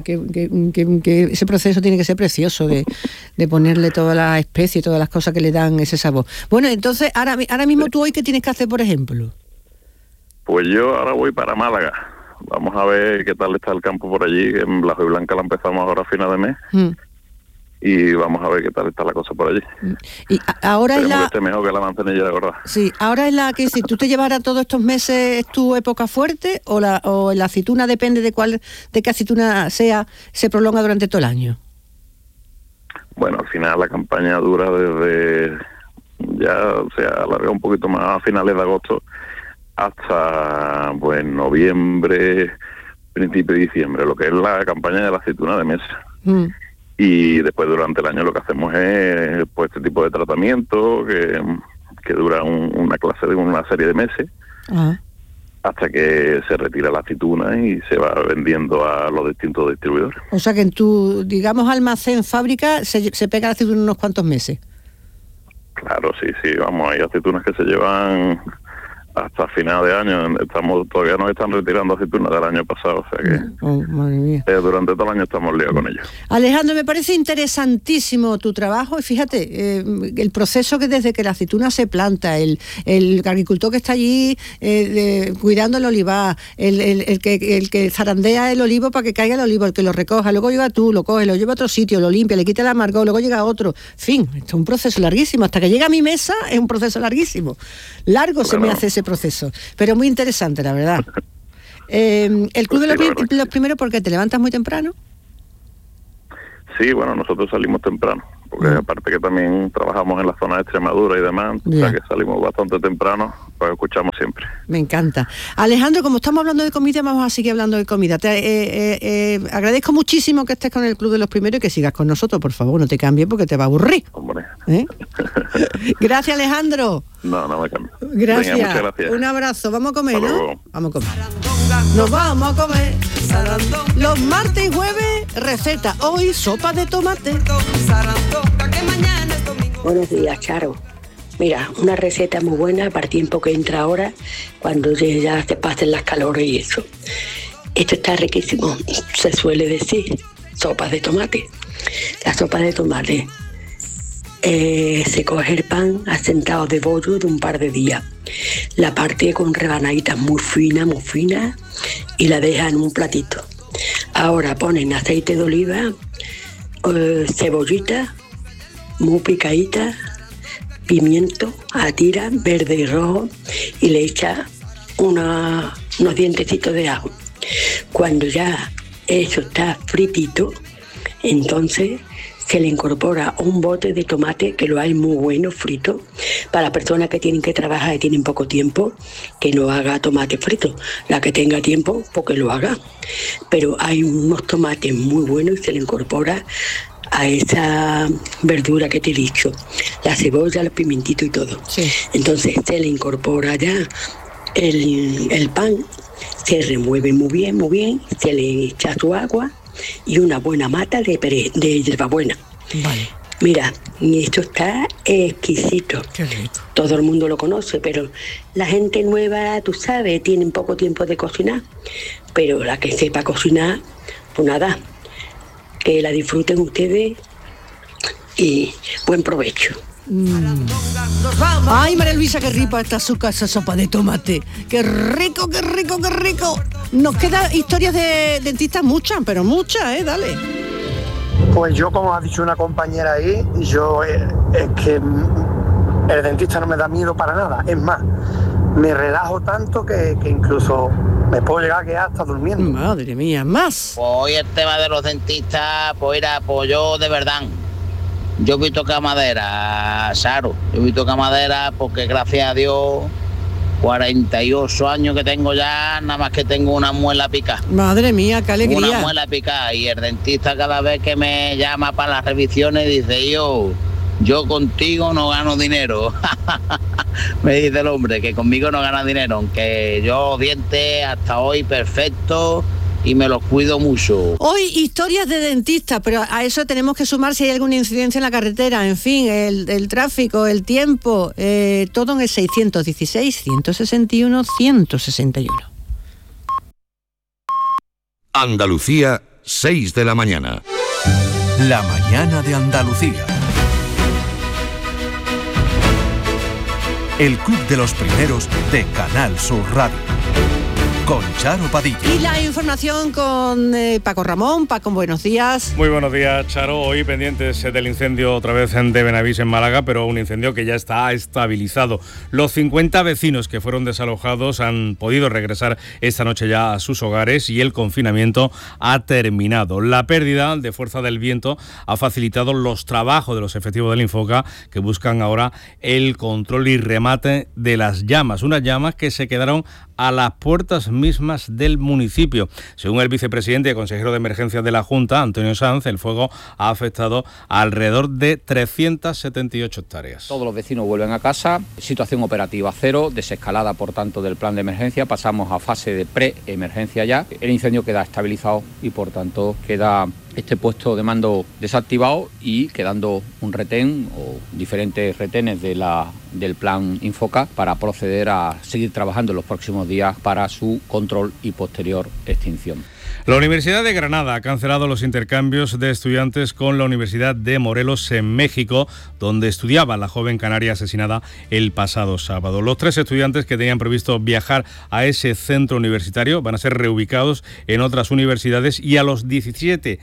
que ese proceso tiene que ser precioso de ponerle todas las especies y todas las cosas que le dan ese sabor. Bueno, entonces, ahora mismo tú hoy, ¿qué tienes que hacer, por ejemplo? Pues yo ahora voy para Málaga. Vamos a ver qué tal está el campo por allí. En la hojiblanca la empezamos ahora a final de mes. Y vamos a ver qué tal está la cosa por allí. Y ahora es que esté mejor que la manzanilla, la verdad. Sí, ahora es la que si tú te llevaras todos estos meses, ¿es tu época fuerte o la aceituna depende de qué aceituna sea, se prolonga durante todo el año? Bueno, al final la campaña dura desde ya se alarga un poquito más a finales de agosto hasta pues noviembre, principio de diciembre, lo que es la campaña de la aceituna de mesa. Y después durante el año lo que hacemos es pues este tipo de tratamiento que dura una clase de una serie de meses hasta que se retira la aceituna y se va vendiendo a los distintos distribuidores. O sea que en tu, digamos, almacén, fábrica, se pega la aceituna unos cuantos meses. Claro, sí, vamos, hay aceitunas que se llevan hasta final de año. Todavía nos están retirando aceitunas del año pasado, o sea que madre mía. Durante todo el año estamos liados con ello. Alejandro, me parece interesantísimo tu trabajo y fíjate, el proceso que desde que la aceituna se planta, el agricultor que está allí cuidando el olivar, el que zarandea el olivo para que caiga el olivo, el que lo recoja, luego llega tú, lo coge, lo lleva a otro sitio, lo limpia, le quita el amargor, luego llega otro. En fin, esto es un proceso larguísimo. Hasta que llega a mi mesa es un proceso larguísimo. Largo se me hace ese proceso, pero muy interesante, la verdad. El Club de los Primeros, ¿por qué? ¿Te levantas muy temprano? Sí, bueno, nosotros salimos temprano, porque aparte que también trabajamos en la zona de Extremadura y demás, o sea que salimos bastante temprano, pues escuchamos siempre. Me encanta. Alejandro, como estamos hablando de comida, vamos a seguir hablando de comida. Te agradezco muchísimo que estés con el Club de los Primeros y que sigas con nosotros, por favor, no te cambies porque te va a aburrir. Hombre. Gracias, Alejandro. No me cambio. Gracias. Venga, muchas gracias. Un abrazo. Vamos a comer, Hasta ¿no? luego. Vamos a comer. Nos vamos a comer. Los martes y jueves, receta. Hoy, sopa de tomate. Buenos días, Charo. Mira, una receta muy buena para el tiempo que entra ahora, cuando ya se pasen las calores y eso. Esto está riquísimo. Se suele decir sopa de tomate. La sopa de tomate. Se coge el pan asentado de bollo de un par de días. La parte con rebanaditas muy finas y la deja en un platito. Ahora ponen aceite de oliva, cebollita muy picadita, pimiento a tira, verde y rojo, y le echa unos dientecitos de ajo. Cuando ya eso está fritito, entonces se le incorpora un bote de tomate, que lo hay muy bueno frito, para personas que tienen que trabajar y tienen poco tiempo, que no haga tomate frito. La que tenga tiempo, pues que lo haga. Pero hay unos tomates muy buenos y se le incorpora a esa verdura que te he dicho, la cebolla, el pimientito y todo. Sí. Entonces se le incorpora ya el pan, se remueve muy bien, se le echa su agua y una buena mata de hierbabuena. Vale. Mira, esto está exquisito. Qué rico. Todo el mundo lo conoce, pero la gente nueva, tú sabes, tienen poco tiempo de cocinar. Pero la que sepa cocinar, pues nada, que la disfruten ustedes y buen provecho. Ay, María Luisa, qué rica está su casa, sopa de tomate. Qué rico, qué rico, qué rico. Nos quedan historias de dentistas muchas, pero muchas, dale. Pues yo, como ha dicho una compañera ahí, yo es que el dentista no me da miedo para nada. Es más, me relajo tanto que incluso me puedo llegar a quedar hasta durmiendo. Madre mía, más. Pues hoy el tema de los dentistas, pues era, pues yo de verdad, yo voy a tocar madera, Saro. Yo voy a tocar madera porque gracias a Dios, 48 años que tengo ya, nada más que tengo una muela picada. Madre mía, qué alegría. Una muela picada, y el dentista cada vez que me llama para las revisiones dice: yo contigo no gano dinero. Me dice el hombre que conmigo no gana dinero, aunque yo los dientes hasta hoy perfectos y me los cuido mucho. Hoy historias de dentistas, pero a eso tenemos que sumar si hay alguna incidencia en la carretera, en fin, el tráfico, el tiempo, todo en el 616-161-161. Andalucía, 6 de la mañana. La mañana de Andalucía. El Club de los Primeros de Canal Sur Radio. Con Charo Padilla. Y la información con Paco Ramón. Paco, buenos días. Muy buenos días, Charo. Hoy pendientes del incendio otra vez de Benavís en Málaga, pero un incendio que ya está estabilizado. Los 50 vecinos que fueron desalojados han podido regresar esta noche ya a sus hogares y el confinamiento ha terminado. La pérdida de fuerza del viento ha facilitado los trabajos de los efectivos del Infoca, que buscan ahora el control y remate de las llamas. Unas llamas que se quedaron a las puertas mismas del municipio. Según el vicepresidente y consejero de emergencias de la Junta, Antonio Sanz, el fuego ha afectado a alrededor de 378 hectáreas. Todos los vecinos vuelven a casa, situación operativa cero, desescalada por tanto del plan de emergencia, pasamos a fase de pre-emergencia ya. El incendio queda estabilizado y por tanto queda este puesto de mando desactivado y quedando un retén o diferentes retenes del plan Infoca para proceder a seguir trabajando en los próximos días para su control y posterior extinción. La Universidad de Granada ha cancelado los intercambios de estudiantes con la Universidad de Morelos en México, donde estudiaba la joven canaria asesinada el pasado sábado. Los 3 estudiantes que tenían previsto viajar a ese centro universitario van a ser reubicados en otras universidades y a los 17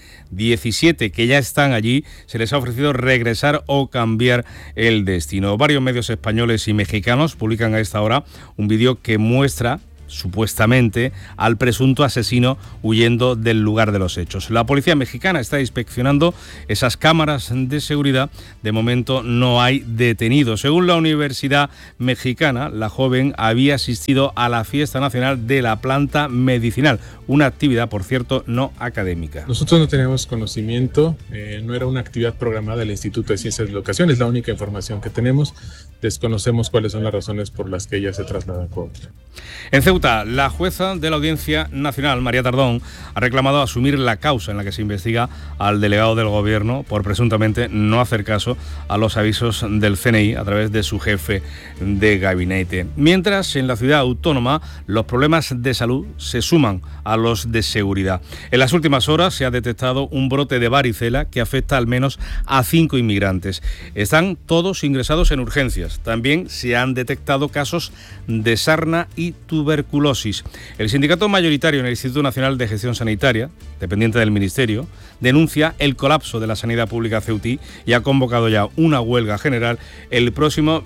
que ya están allí se les ha ofrecido regresar o cambiar el destino. Varios medios españoles y mexicanos publican a esta hora un vídeo que muestra supuestamente al presunto asesino huyendo del lugar de los hechos. La policía mexicana está inspeccionando esas cámaras de seguridad. De momento no hay detenidos. Según la Universidad Mexicana, la joven había asistido a la fiesta nacional de la planta medicinal, una actividad, por cierto, no académica. Nosotros no tenemos conocimiento, no era una actividad programada del Instituto de Ciencias de la Educación, es la única información que tenemos. Desconocemos cuáles son las razones por las que ella se traslada a Cuautla. En Ceuta, la jueza de la Audiencia Nacional, María Tardón, ha reclamado asumir la causa en la que se investiga al delegado del Gobierno por presuntamente no hacer caso a los avisos del CNI a través de su jefe de gabinete. Mientras, en la ciudad autónoma, los problemas de salud se suman a los de seguridad. En las últimas horas se ha detectado un brote de varicela que afecta al menos a 5 inmigrantes. Están todos ingresados en urgencias. También se han detectado casos de sarna y tuberculosis. El sindicato mayoritario en el Instituto Nacional de Gestión Sanitaria, dependiente del Ministerio, denuncia el colapso de la sanidad pública ceutí y ha convocado ya una huelga general el próximo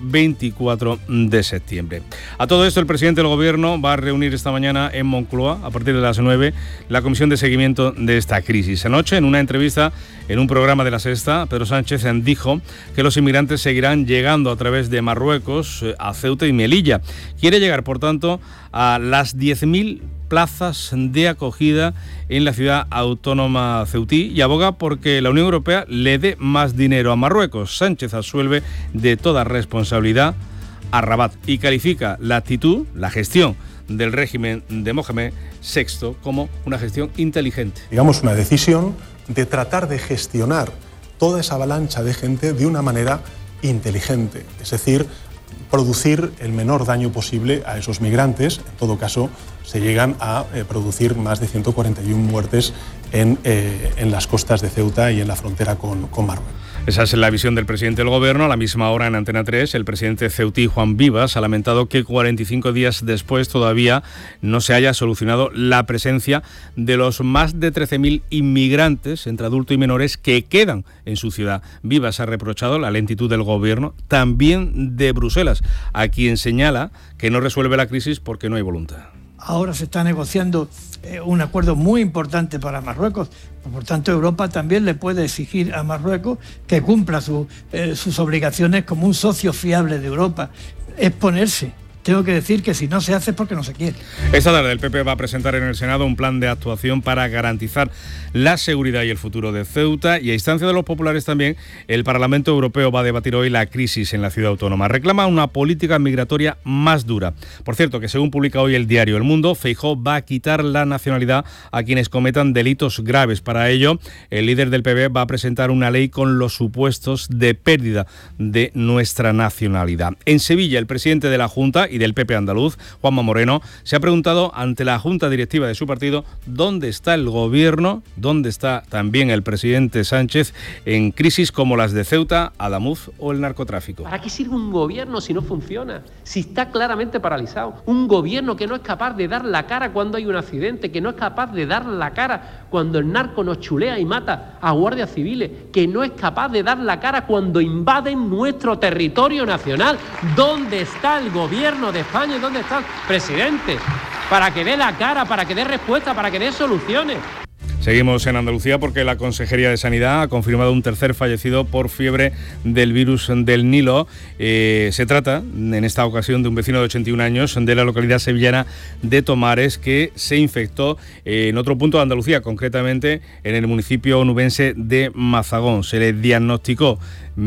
24 de septiembre. A todo esto, el presidente del Gobierno va a reunir esta mañana en Moncloa, a partir de las 9, la comisión de seguimiento de esta crisis. Anoche, en una entrevista en un programa de La Sexta, Pedro Sánchez dijo que los inmigrantes seguirán llegando a través de Marruecos a Ceuta y Melilla. Quiere llegar, por tanto, a las 10.000 plazas de acogida en la ciudad autónoma ceutí y aboga porque la Unión Europea le dé más dinero a Marruecos. Sánchez absuelve de toda responsabilidad a Rabat y califica la actitud, la gestión del régimen de Mohamed VI como una gestión inteligente. Digamos, una decisión de tratar de gestionar toda esa avalancha de gente de una manera inteligente, es decir, producir el menor daño posible a esos migrantes. En todo caso, se llegan a producir más de 141 muertes en las costas de Ceuta y en la frontera con Marruecos. Esa es la visión del presidente del Gobierno. A la misma hora, en Antena 3, el presidente ceutí, Juan Vivas, ha lamentado que 45 días después todavía no se haya solucionado la presencia de los más de 13.000 inmigrantes, entre adultos y menores, que quedan en su ciudad. Vivas ha reprochado la lentitud del Gobierno, también de Bruselas, a quien señala que no resuelve la crisis porque no hay voluntad. Ahora se está negociando un acuerdo muy importante para Marruecos. Por tanto, Europa también le puede exigir a Marruecos que cumpla sus obligaciones como un socio fiable de Europa. Es ponerse. Tengo que decir que si no se hace es porque no se quiere. Esta tarde el PP va a presentar en el Senado un plan de actuación para garantizar la seguridad y el futuro de Ceuta, y a instancia de los populares también el Parlamento Europeo va a debatir hoy la crisis en la ciudad autónoma. Reclama una política migratoria más dura. Por cierto, que según publica hoy el diario El Mundo, Feijóo va a quitar la nacionalidad a quienes cometan delitos graves. Para ello, el líder del PP va a presentar una ley con los supuestos de pérdida de nuestra nacionalidad. En Sevilla, el presidente de la Junta y del PP andaluz, Juanma Moreno, se ha preguntado ante la Junta Directiva de su partido dónde está el Gobierno, dónde está también el presidente Sánchez en crisis como las de Ceuta, Adamuz o el narcotráfico. ¿Para qué sirve un gobierno si no funciona? Si está claramente paralizado. Un gobierno que no es capaz de dar la cara cuando hay un accidente, que no es capaz de dar la cara cuando el narco nos chulea y mata a guardias civiles, que no es capaz de dar la cara cuando invaden nuestro territorio nacional. ¿Dónde está el Gobierno de España y dónde está el presidente? Para que dé la cara, para que dé respuesta, para que dé soluciones. Seguimos en Andalucía porque la Consejería de Sanidad ha confirmado un tercer fallecido por fiebre del virus del Nilo. Se trata, en esta ocasión, de un vecino de 81 años de la localidad sevillana de Tomares que se infectó en otro punto de Andalucía, concretamente en el municipio onubense de Mazagón. Se le diagnosticó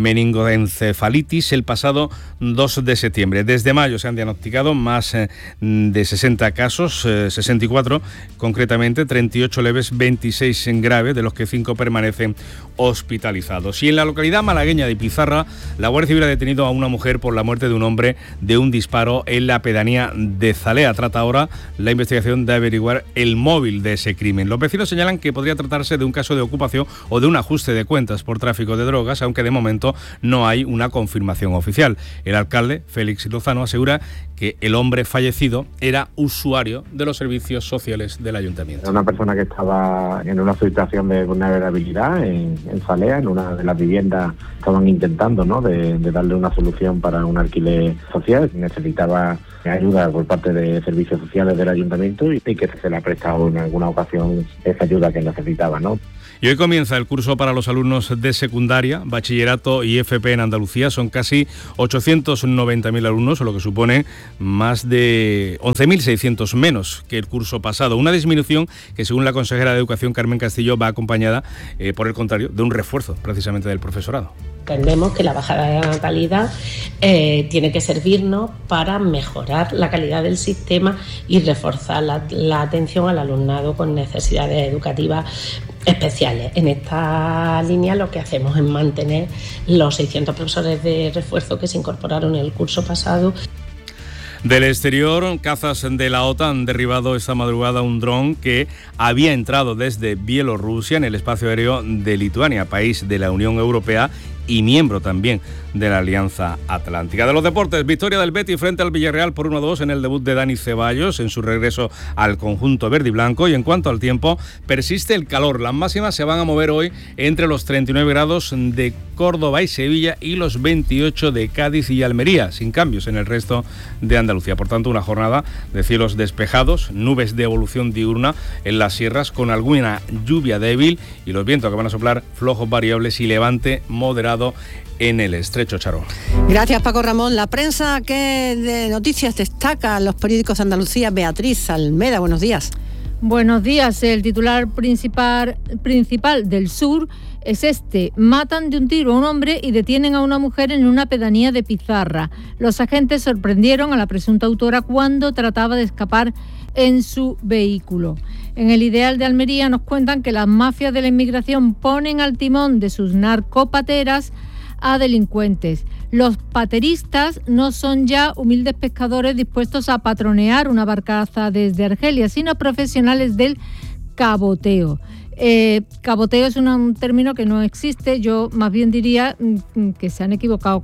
meningoencefalitis el pasado 2 de septiembre. Desde mayo se han diagnosticado más de 60 casos, 64 concretamente, 38 leves, 26 16 graves, de los que 5 permanecen hospitalizados. Y en la localidad malagueña de Pizarra, la Guardia Civil ha detenido a una mujer por la muerte de un hombre de un disparo en la pedanía de Zalea. Trata ahora la investigación de averiguar el móvil de ese crimen. Los vecinos señalan que podría tratarse de un caso de ocupación o de un ajuste de cuentas por tráfico de drogas, aunque de momento no hay una confirmación oficial. El alcalde, Félix Lozano, asegura que el hombre fallecido era usuario de los servicios sociales del ayuntamiento. Era una persona que estaba en una situación de vulnerabilidad en Zalea, en una de las viviendas. Estaban intentando, ¿no?, de darle una solución para un alquiler social. Necesitaba ayuda por parte de servicios sociales del ayuntamiento y que se le ha prestado en alguna ocasión esa ayuda que necesitaba, ¿no? Y hoy comienza el curso para los alumnos de secundaria, bachillerato y FP en Andalucía. Son casi 890.000 alumnos, lo que supone más de 11.600 menos que el curso pasado. Una disminución que, según la consejera de Educación, Carmen Castillo, va acompañada, por el contrario, de un refuerzo precisamente del profesorado. Entendemos que la bajada de la natalidad tiene que servirnos para mejorar la calidad del sistema y reforzar la atención al alumnado con necesidades educativas especiales. En esta línea lo que hacemos es mantener los 600 profesores de refuerzo que se incorporaron en el curso pasado. Del exterior, cazas de la OTAN han derribado esta madrugada un dron que había entrado desde Bielorrusia en el espacio aéreo de Lituania, país de la Unión Europea y miembro también de la Alianza Atlántica. De los deportes, victoria del Betis frente al Villarreal por 1-2 en el debut de Dani Ceballos en su regreso al conjunto verde y blanco. Y en cuanto al tiempo, persiste el calor. Las máximas se van a mover hoy entre los 39 grados de Córdoba y Sevilla y los 28 de Cádiz y Almería, sin cambios en el resto de Andalucía. Por tanto, una jornada de cielos despejados, nubes de evolución diurna en las sierras con alguna lluvia débil y los vientos que van a soplar flojos variables y levante moderado en el estrecho Charón. Gracias, Paco Ramón. La prensa que de noticias destaca los periódicos de Andalucía. Beatriz Almeda, buenos días. Buenos días. El titular principal del Sur es este: matan de un tiro a un hombre y detienen a una mujer en una pedanía de Pizarra. Los agentes sorprendieron a la presunta autora cuando trataba de escapar en su vehículo. En El Ideal de Almería nos cuentan que las mafias de la inmigración ponen al timón de sus narcopateras a delincuentes. Los pateristas no son ya humildes pescadores dispuestos a patronear una barcaza desde Argelia, sino profesionales del caboteo. Caboteo es un término que no existe. Yo más bien diría que se han equivocado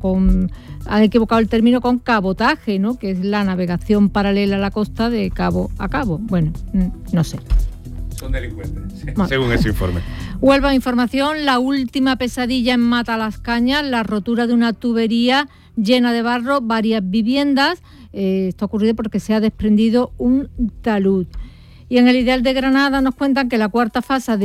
el término con cabotaje, ¿no?, que es la navegación paralela a la costa de cabo a cabo. Bueno, no sé. Son delincuentes, según ese informe. Huelva Información, la última pesadilla en Matalascañas, la rotura de una tubería llena de barro, varias viviendas. Esto ha ocurrido porque se ha desprendido un talud. Y en El Ideal de Granada nos cuentan que la cuarta fase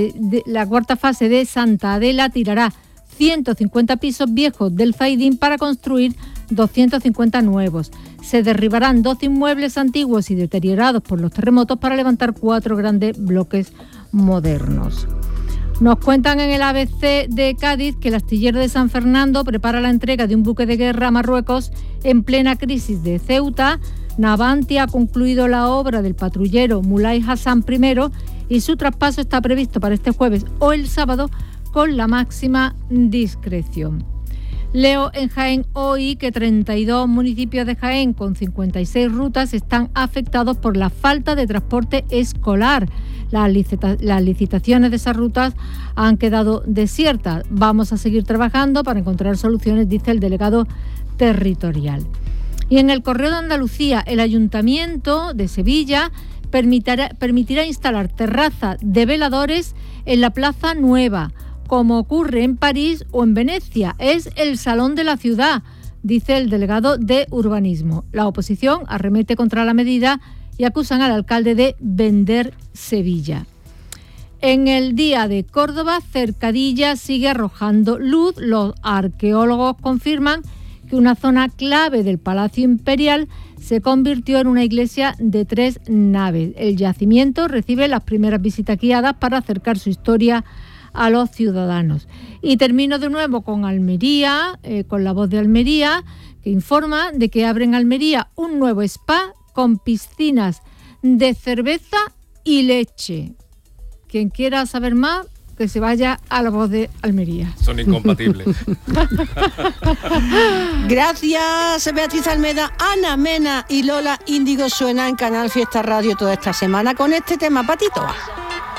de Santa Adela tirará 150 pisos viejos del Zaidín para construir 250 nuevos. Se derribarán 12 inmuebles antiguos y deteriorados por los terremotos para levantar 4 grandes bloques modernos. Nos cuentan en el ABC de Cádiz que el astillero de San Fernando prepara la entrega de un buque de guerra a Marruecos en plena crisis de Ceuta. Navanti ha concluido la obra del patrullero Mulay Hassan I y su traspaso está previsto para este jueves o el sábado con la máxima discreción. Leo en Jaén hoy que 32 municipios de Jaén con 56 rutas están afectados por la falta de transporte escolar. Las licitaciones de esas rutas han quedado desiertas. Vamos a seguir trabajando para encontrar soluciones, dice el delegado territorial. Y en el Correo de Andalucía, el Ayuntamiento de Sevilla permitirá instalar terraza de veladores en la Plaza Nueva, como ocurre en París o en Venecia. Es el salón de la ciudad, dice el delegado de Urbanismo. La oposición arremete contra la medida y acusan al alcalde de vender Sevilla. En el Día de Córdoba, Cercadilla sigue arrojando luz. Los arqueólogos confirman que una zona clave del Palacio Imperial se convirtió en una iglesia de 3 naves. El yacimiento recibe las primeras visitas guiadas para acercar su historia a los ciudadanos. Y termino de nuevo con Almería, con La Voz de Almería, que informa de que abre en Almería un nuevo spa con piscinas de cerveza y leche. quien quiera saber más, que se vaya a La Voz de Almería. Son incompatibles. Gracias, Beatriz Almeda. Ana Mena y Lola Índigo suena en Canal Fiesta Radio toda esta semana con este tema, Patito.